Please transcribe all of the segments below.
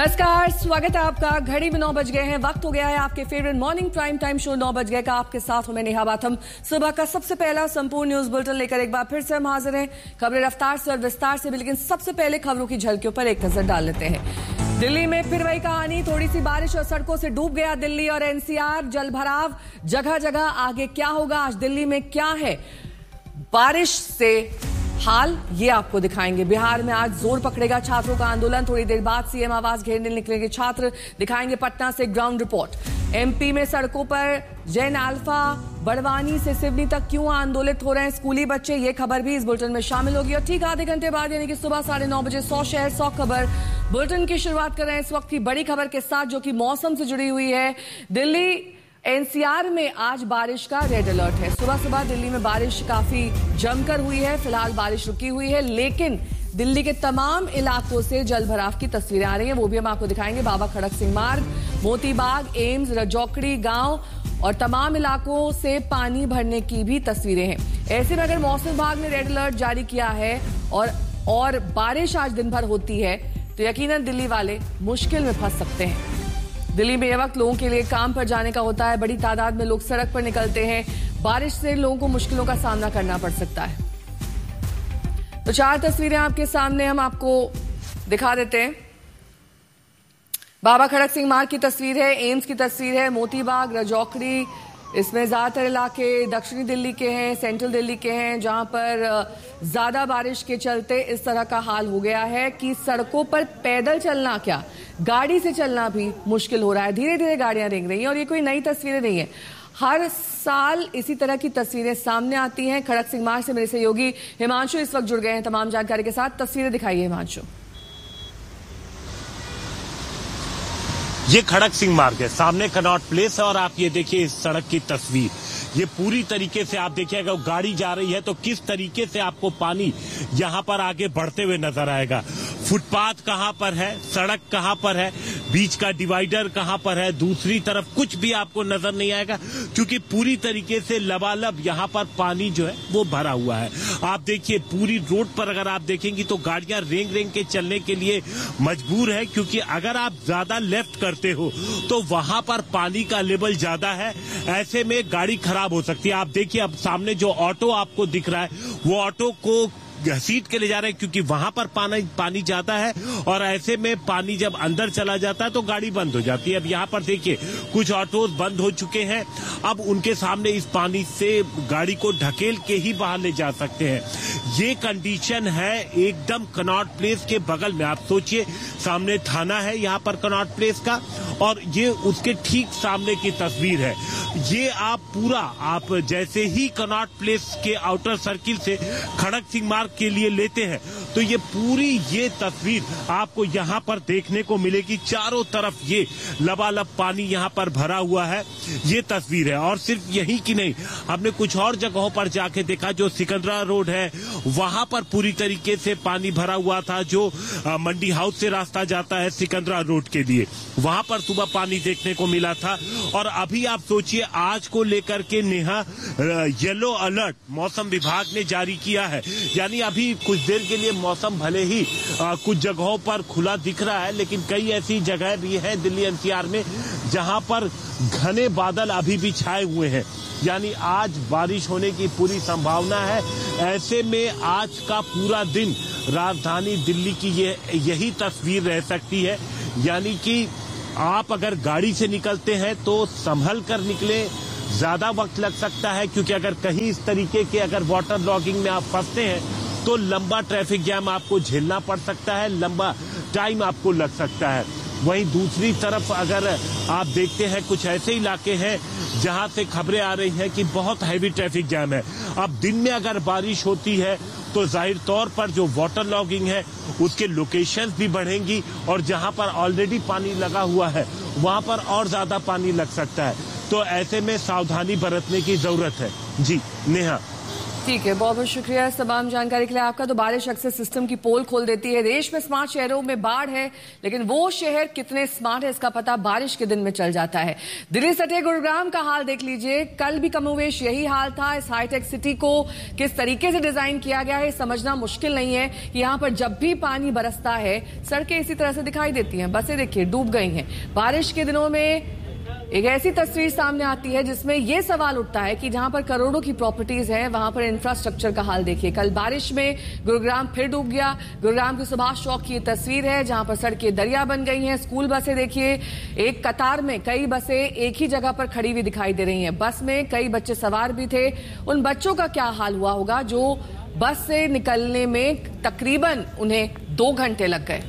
नमस्कार, स्वागत है आपका। घड़ी में 9 बज गए हैं। वक्त हो गया है आपके favourite morning prime time show 9 बज गए का। आपके साथ हूं मैं नेहा बाथम। सुबह का सबसे पहला संपूर्ण न्यूज बुलेटिन लेकर एक बार फिर से हम हाजिर हैं। खबरें रफ्तार से और विस्तार से भी, लेकिन सबसे पहले खबरों की झलकियों पर एक नजर डाल लेते हैं। दिल्ली में फिर वही कहानी। थोड़ी सी बारिश और सड़कों से डूब गया दिल्ली और एनसीआर। जलभराव जगह जगह। आगे क्या होगा, आज दिल्ली में क्या है बारिश से हाल, ये आपको दिखाएंगे। बिहार में आज जोर पकड़ेगा छात्रों का आंदोलन। थोड़ी देर बाद सीएम आवास घेरने निकलेंगे छात्र। दिखाएंगे पटना से ग्राउंड रिपोर्ट। एमपी में सड़कों पर जैन अल्फा बड़वानी से सिवनी तक क्यों आंदोलित हो रहे हैं स्कूली बच्चे, ये खबर भी इस बुलेटिन में शामिल होगी। और ठीक आधे घंटे बाद यानी कि सुबह 9:30 बजे 100 शहर 100 खबर बुलेटिन की शुरुआत कर रहे हैं इस वक्त की बड़ी खबर के साथ, जो कि मौसम से जुड़ी हुई है। दिल्ली एनसीआर में आज बारिश का रेड अलर्ट है। सुबह सुबह दिल्ली में बारिश काफी जमकर हुई है। फिलहाल बारिश रुकी हुई है, लेकिन दिल्ली के तमाम इलाकों से जलभराव की तस्वीरें आ रही हैं। वो भी हम आपको दिखाएंगे। बाबा खड़क सिंह मार्ग, मोती बाग, एम्स, रजौकड़ी गांव और तमाम इलाकों से पानी भरने की भी तस्वीरें हैं। ऐसे में अगर मौसम विभाग ने रेड अलर्ट जारी किया है और बारिश आज दिन भर होती है, तो यकीनन दिल्ली वाले मुश्किल में फंस सकते हैं। दिल्ली में यह वक्त लोगों के लिए काम पर जाने का होता है। बड़ी तादाद में लोग सड़क पर निकलते हैं। बारिश से लोगों को मुश्किलों का सामना करना पड़ सकता है। तो 4 तस्वीरें आपके सामने हम आपको दिखा देते हैं। बाबा खड़क सिंह मार्ग की तस्वीर है, एम्स की तस्वीर है, मोती बाग, रजौकड़ी, इसमें ज्यादातर इलाके दक्षिणी दिल्ली के हैं, सेंट्रल दिल्ली के हैं, जहां पर ज्यादा बारिश के चलते इस तरह का हाल हो गया है कि सड़कों पर पैदल चलना क्या, गाड़ी से चलना भी मुश्किल हो रहा है। धीरे धीरे गाड़ियां रेंग रही हैं और ये कोई नई तस्वीरें नहीं है। हर साल इसी तरह की तस्वीरें सामने आती हैं। खड़क सिंह मार्ग से मेरे सहयोगी हिमांशु इस वक्त जुड़ गए हैं तमाम जानकारी के साथ। तस्वीरें दिखाइए हिमांशु। ये खड़क सिंह मार्ग है, सामने कनॉट प्लेस है और आप ये देखिए इस सड़क की तस्वीर। ये पूरी तरीके से आप देखिए, अगर गाड़ी जा रही है तो किस तरीके से आपको पानी यहाँ पर आगे बढ़ते हुए नजर आएगा। फुटपाथ कहाँ पर है, सड़क कहाँ पर है, बीच का डिवाइडर कहाँ पर है, दूसरी तरफ कुछ भी आपको नजर नहीं आएगा, क्योंकि पूरी तरीके से लबालब यहाँ पर पानी जो है वो भरा हुआ है। आप देखिए पूरी रोड पर अगर आप देखेंगी तो गाड़ियां रेंग रेंग के चलने के लिए मजबूर है, क्योंकि अगर आप ज्यादा लेफ्ट करते हो तो वहां पर पानी का लेवल ज्यादा है। ऐसे में गाड़ी खराब हो सकती है। आप देखिए अब सामने जो ऑटो आपको दिख रहा है, वो ऑटो को घसीट के ले जा रहे हैं, क्योंकि वहां पर पानी ज्यादा है और ऐसे में पानी जब अंदर चला जाता है तो गाड़ी बंद हो जाती है। अब यहाँ पर देखिए कुछ ऑटोज बंद हो चुके हैं। अब उनके सामने इस पानी से गाड़ी को ढकेल के ही बाहर ले जा सकते हैं। ये कंडीशन है एकदम कनॉट प्लेस के बगल में। आप सोचिए सामने थाना है यहाँ पर कनॉट प्लेस का, और ये उसके ठीक सामने की तस्वीर है। ये आप जैसे ही कनॉट प्लेस के आउटर सर्किल से खड़क सिंह मार्ग के लिए लेते हैं तो ये तस्वीर आपको यहाँ पर देखने को मिलेगी। चारों तरफ ये लबालब पानी यहाँ पर भरा हुआ है, ये तस्वीर है। और सिर्फ यही की नहीं, हमने कुछ और जगहों पर जाके देखा, जो सिकंदरा रोड है वहां पर पूरी तरीके से पानी भरा हुआ था। जो मंडी हाउस से रास्ता जाता है सिकंदरा रोड के लिए, वहां पर सुबह पानी देखने को मिला था। और अभी आप सोचिए आज को लेकर के नेहा येलो अलर्ट मौसम विभाग ने जारी किया है। यानी अभी कुछ देर के लिए मौसम भले ही कुछ जगहों पर खुला दिख रहा है, लेकिन कई ऐसी जगह भी हैं दिल्ली एनसीआर में जहां पर घने बादल अभी भी छाए हुए हैं। यानी आज बारिश होने की पूरी संभावना है। ऐसे में आज का पूरा दिन राजधानी दिल्ली की यही तस्वीर रह सकती है। यानी कि आप अगर गाड़ी से निकलते हैं तो संभल कर निकले, ज्यादा वक्त लग सकता है, क्योंकि अगर कहीं इस तरीके के अगर वाटर लॉगिंग में आप फंसते हैं तो लंबा ट्रैफिक जैम आपको झेलना पड़ सकता है, लंबा टाइम आपको लग सकता है। वहीं दूसरी तरफ अगर आप देखते हैं कुछ ऐसे इलाके हैं जहां से खबरें आ रही हैं कि बहुत हैवी ट्रैफिक जैम है। अब दिन में अगर बारिश होती है तो जाहिर तौर पर जो वाटर लॉगिंग है उसके लोकेशंस भी बढ़ेंगी, और जहां पर ऑलरेडी पानी लगा हुआ है वहां पर और ज्यादा पानी लग सकता है। तो ऐसे में सावधानी बरतने की जरूरत है। जी नेहा। ठीक है, बहुत बहुत शुक्रिया इस तमाम जानकारी के लिए आपका। तो बारिश अक्सर सिस्टम की पोल खोल देती है। देश में स्मार्ट शहरों में बाढ़ है, लेकिन वो शहर कितने स्मार्ट है इसका पता बारिश के दिन में चल जाता है। दिल्ली सटे गुरुग्राम का हाल देख लीजिए। कल भी कमोवेश यही हाल था। इस हाईटेक सिटी को किस तरीके से डिजाइन किया गया है समझना मुश्किल नहीं है कि यहाँ पर जब भी पानी बरसता है सड़कें इसी तरह से दिखाई देती हैं। बसें देखिए डूब गई हैं। बारिश के दिनों में एक ऐसी तस्वीर सामने आती है जिसमें यह सवाल उठता है कि जहां पर करोड़ों की प्रॉपर्टीज हैं वहां पर इंफ्रास्ट्रक्चर का हाल देखिए। कल बारिश में गुरुग्राम फिर डूब गया। गुरुग्राम के सुभाष चौक की यह तस्वीर है जहां पर सड़कें दरिया बन गई हैं। स्कूल बसें देखिए, एक कतार में कई बसें एक ही जगह पर खड़ी हुई दिखाई दे रही हैं। बस में कई बच्चे सवार भी थे। उन बच्चों का क्या हाल हुआ होगा जो बस से निकलने में तकरीबन उन्हें 2 घंटे लग गए।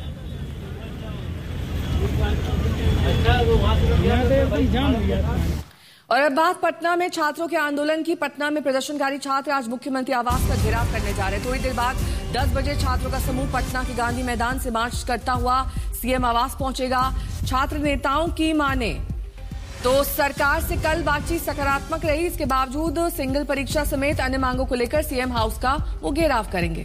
और अब बात पटना में छात्रों के आंदोलन की। पटना में प्रदर्शनकारी छात्र आज मुख्यमंत्री आवास का घेराव करने जा रहे हैं। थोड़ी देर बाद 10 बजे छात्रों का समूह पटना के गांधी मैदान से मार्च करता हुआ सीएम आवास पहुंचेगा। छात्र नेताओं की माने तो सरकार से कल बातचीत सकारात्मक रही। इसके बावजूद सिंगल परीक्षा समेत अन्य मांगों को लेकर सीएम हाउस का वो घेराव करेंगे।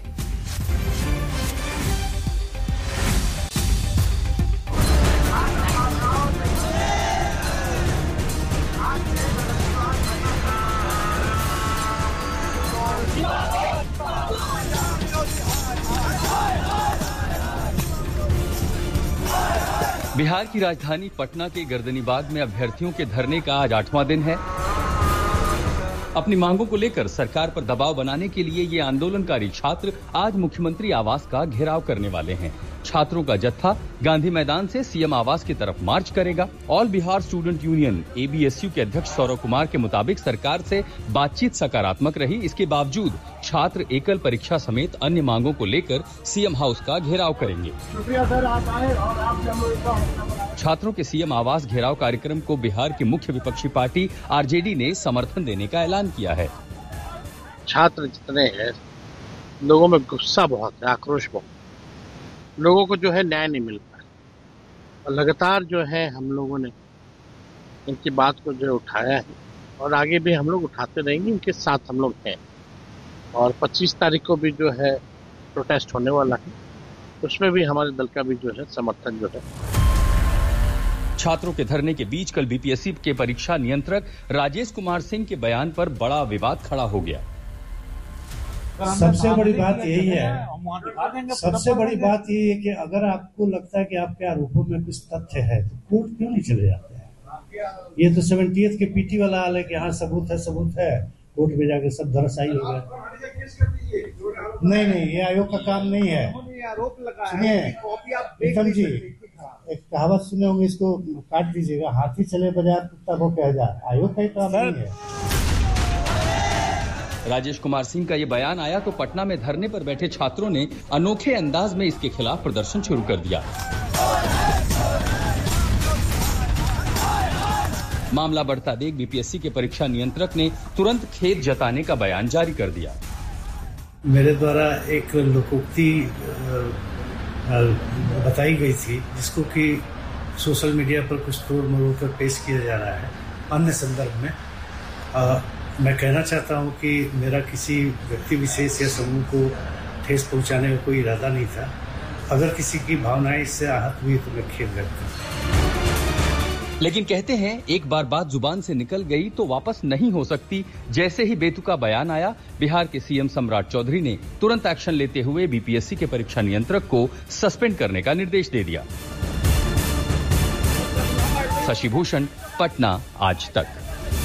बिहार की राजधानी पटना के गर्दनीबाग में अभ्यर्थियों के धरने का आज 8वां दिन है। अपनी मांगों को लेकर सरकार पर दबाव बनाने के लिए ये आंदोलनकारी छात्र आज मुख्यमंत्री आवास का घेराव करने वाले हैं। छात्रों का जत्था गांधी मैदान से सीएम आवास की तरफ मार्च करेगा। All Bihar student union ABSU के अध्यक्ष सौरव कुमार के मुताबिक सरकार से बातचीत सकारात्मक रही। इसके बावजूद छात्र एकल परीक्षा समेत अन्य मांगों को लेकर सीएम हाउस का घेराव करेंगे। शुक्रिया सर, आप आए और आप छात्रों के सीएम आवास घेराव कार्यक्रम को बिहार की मुख्य विपक्षी पार्टी RJD ने समर्थन देने का ऐलान किया है। छात्र जितने हैं लोगों में गुस्सा बहुत है, आक्रोश बहुत, लोगों को जो है न्याय नहीं मिल पा रहा और लगातार जो है हम लोगों ने इनकी बात को जो उठाया है और आगे भी हम लोग उठाते रहेंगे। इनके साथ हम लोग हैं और 25 तारीख को भी जो है प्रोटेस्ट होने वाला है, उसमें भी हमारे दल का भी जो है समर्थन जो है। छात्रों के धरने के बीच कल BPSC के परीक्षा नियंत्रक राजेश कुमार सिंह के बयान पर बड़ा विवाद खड़ा हो गया। सबसे बड़ी बात यही है, सबसे बड़ी बात यही है कि अगर आपको लगता है कि आपके आरोपों में कुछ तथ्य है तो कोर्ट क्यों नहीं चले जाते हैं। ये तो 70th के PT वाला हाल है कि हाँ सबूत है, कोर्ट में जाके सब धराशायी हो गया। नहीं, ये आयोग का काम नहीं है। सुनिए प्रीतम जी, एक कहावत सुने होंगे, इसको काट दीजिएगा, हाथी चले बाजार कुत्ता को कह जा। आयोग का ही काम नहीं है। राजेश कुमार सिंह का ये बयान आया तो पटना में धरने पर बैठे छात्रों ने अनोखे अंदाज में इसके खिलाफ प्रदर्शन शुरू कर दिया। मामला बढ़ता देख BPSC के परीक्षा नियंत्रक ने तुरंत खेद जताने का बयान जारी कर दिया। मेरे द्वारा एक लोकोक्ति बताई गई थी जिसको कि सोशल मीडिया पर कुछ तोड़ मरोड़ कर पेश किया जा रहा है अन्य संदर्भ में। मैं कहना चाहता हूं कि मेरा किसी व्यक्ति विशेष या समूह को ठेस पहुंचाने का कोई इरादा नहीं था। अगर किसी की भावनाएं इससे आहत हुई तो मैं खेद व्यक्त करता। लेकिन कहते हैं एक बार बात जुबान से निकल गई तो वापस नहीं हो सकती। जैसे ही बेतुका बयान आया, बिहार के CM सम्राट चौधरी ने तुरंत एक्शन लेते हुए BPSC के परीक्षा नियंत्रक को सस्पेंड करने का निर्देश दे दिया। शशि भूषण, पटना, आज तक।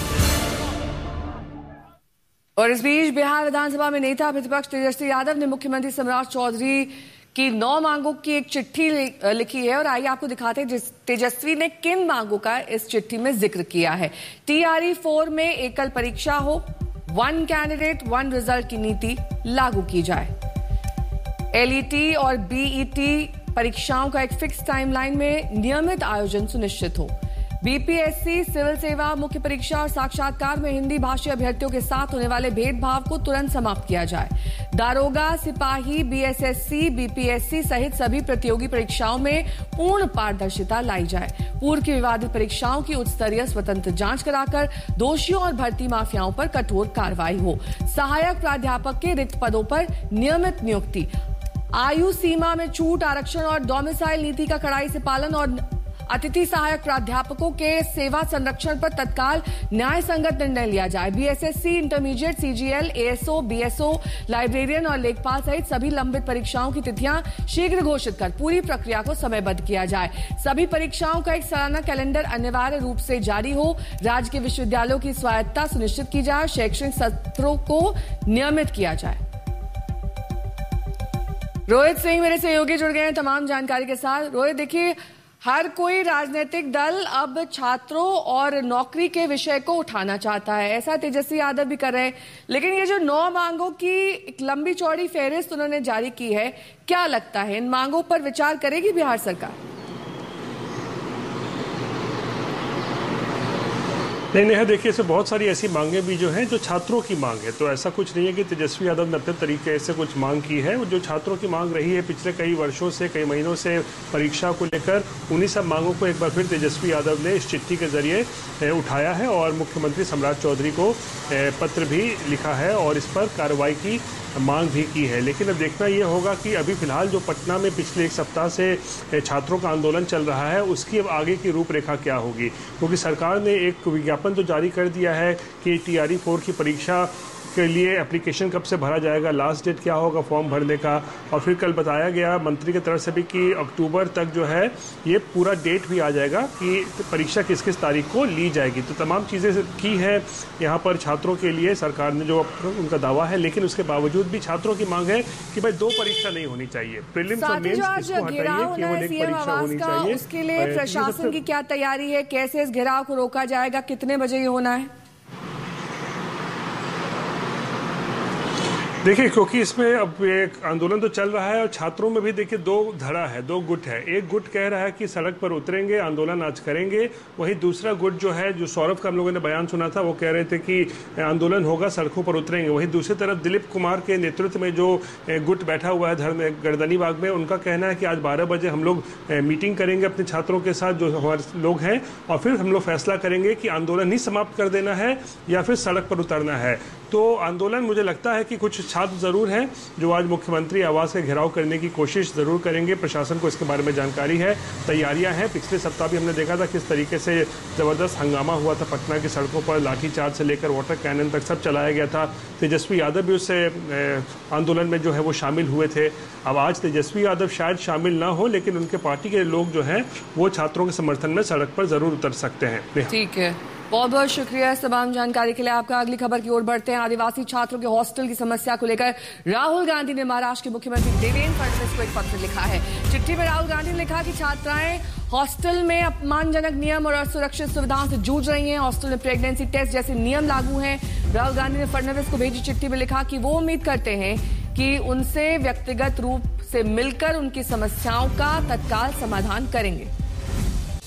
और इस बीच बिहार विधानसभा में नेता प्रतिपक्ष तेजस्वी यादव ने मुख्यमंत्री सम्राट चौधरी की 9 मांगों की एक चिट्ठी लिखी है और आइए आपको दिखाते हैं तेजस्वी ने किन मांगों का इस चिट्ठी में जिक्र किया है। TRE 4 में एकल परीक्षा हो, 1 कैंडिडेट 1 रिजल्ट की नीति लागू की जाए, LET और BET परीक्षाओं का एक फिक्स टाइमलाइन में नियमित आयोजन सुनिश्चित हो, बीपीएससी सिविल सेवा मुख्य परीक्षा और साक्षात्कार में हिंदी भाषी अभ्यर्थियों के साथ होने वाले भेदभाव को तुरंत समाप्त किया जाए। दारोगा, सिपाही, बीएसएससी, बीपीएससी सहित सभी प्रतियोगी परीक्षाओं में पूर्ण पारदर्शिता लाई जाए। पूर्व की विवादित परीक्षाओं की उच्च स्तरीय स्वतंत्र जांच कराकर दोषियों और भर्ती माफियाओं पर कठोर कार्रवाई हो। सहायक प्राध्यापक के रिक्त पदों पर नियमित नियुक्ति, आयु सीमा में छूट, आरक्षण और डोमिसाइल नीति का कड़ाई से पालन और अतिथि सहायक प्राध्यापकों के सेवा संरक्षण पर तत्काल न्याय संगत निर्णय लिया जाए। BSSC, intermediate, CGL, ASO, BSO, librarian और लेखपाल सहित सभी लंबित परीक्षाओं की तिथियां शीघ्र घोषित कर पूरी प्रक्रिया को समयबद्ध किया जाए। सभी परीक्षाओं का एक सालाना कैलेंडर अनिवार्य रूप से जारी हो। राज्य के विश्वविद्यालयों की स्वायत्तता सुनिश्चित की जाए। शैक्षणिक सत्रों को नियमित किया जाए। रोहित सिंह मेरे सहयोगी जुड़ गए हैं तमाम जानकारी के साथ। रोहित, देखिए, हर कोई राजनीतिक दल अब छात्रों और नौकरी के विषय को उठाना चाहता है, ऐसा तेजस्वी यादव भी कर रहे हैं। लेकिन ये जो 9 मांगों की एक लंबी चौड़ी फेहरिस्त उन्होंने जारी की है, क्या लगता है इन मांगों पर विचार करेगी बिहार सरकार? नहीं नेहा, देखिए, इसमें बहुत सारी ऐसी मांगे भी जो हैं जो छात्रों की मांग है। तो ऐसा कुछ नहीं है कि तेजस्वी यादव ने अपने तरीके से कुछ मांग की है। जो छात्रों की मांग रही है पिछले कई वर्षों से, कई महीनों से परीक्षा को लेकर, उन्हीं सब मांगों को एक बार फिर तेजस्वी यादव ने इस चिट्ठी के जरिए उठाया है और मुख्यमंत्री सम्राट चौधरी को पत्र भी लिखा है और इस पर कार्रवाई की मांग भी की है। लेकिन अब देखना यह होगा कि अभी फिलहाल जो पटना में पिछले एक सप्ताह से छात्रों का आंदोलन चल रहा है, उसकी अब आगे की रूपरेखा क्या होगी, क्योंकि सरकार ने एक विज्ञापन तो जारी कर दिया है कि TRE 4 की परीक्षा के लिए एप्लीकेशन कब से भरा जाएगा, लास्ट डेट क्या होगा फॉर्म भरने का, और फिर कल बताया गया मंत्री की तरफ से भी कि अक्टूबर तक जो है ये पूरा डेट भी आ जाएगा कि परीक्षा किस किस तारीख को ली जाएगी। तो तमाम चीज़ें की है यहाँ पर छात्रों के लिए सरकार ने, जो उनका दावा है। लेकिन उसके बावजूद भी छात्रों की मांग है कि भाई 2 परीक्षा नहीं होनी चाहिए, प्रीलिम्स और मेंस इसको हटाइए, केवल एक परीक्षा होनी चाहिए। उसके लिए प्रशासन की क्या तैयारी है, कैसे इस घेराव को रोका जाएगा, कितने बजे ये होना है? देखिए, क्योंकि इसमें अब एक आंदोलन तो चल रहा है और छात्रों में भी देखिए 2 धड़ा है, 2 गुट है। एक गुट कह रहा है कि सड़क पर उतरेंगे, आंदोलन आज करेंगे। वही दूसरा गुट जो है, जो सौरभ का हम लोगों ने बयान सुना था, वो कह रहे थे कि आंदोलन होगा, सड़कों पर उतरेंगे। वही दूसरी तरफ दिलीप कुमार के नेतृत्व में जो गुट बैठा हुआ है धरने गर्दनी बाग में, उनका कहना है कि आज 12 बजे हम लोग मीटिंग करेंगे अपने छात्रों के साथ, जो हमारे लोग हैं, और फिर हम लोग फैसला करेंगे कि आंदोलन ही समाप्त कर देना है या फिर सड़क पर उतरना है। तो आंदोलन, मुझे लगता है कि कुछ छात्र जरूर हैं जो आज मुख्यमंत्री आवास का घेराव करने की कोशिश जरूर करेंगे। प्रशासन को इसके बारे में जानकारी है, तैयारियां हैं। पिछले सप्ताह भी हमने देखा था किस तरीके से जबरदस्त हंगामा हुआ था पटना की सड़कों पर, लाठीचार्ज से लेकर वाटर कैनन तक सब चलाया गया था। तेजस्वी यादव भी उससे आंदोलन में जो है वो शामिल हुए थे। अब आज तेजस्वी यादव शायद शामिल ना हो, लेकिन उनके पार्टी के लोग जो हैं वो छात्रों के समर्थन में सड़क पर जरूर उतर सकते हैं। ठीक है, बहुत बहुत शुक्रिया इस तमाम जानकारी के लिए आपका। अगली खबर की ओर बढ़ते हैं। आदिवासी छात्रों के हॉस्टल की समस्या को लेकर राहुल गांधी ने महाराष्ट्र के मुख्यमंत्री देवेंद्र फडणवीस को एक पत्र लिखा है। चिट्ठी में राहुल गांधी ने लिखा कि छात्राएं हॉस्टल में अपमानजनक नियम और असुरक्षित सुविधाओं से जूझ रही हैं। हॉस्टल में प्रेगनेंसी टेस्ट जैसे नियम लागू हैं। राहुल गांधी ने फडणवीस को भेजी चिट्ठी में लिखा कि वो उम्मीद करते हैं कि उनसे व्यक्तिगत रूप से मिलकर उनकी समस्याओं का तत्काल समाधान करेंगे।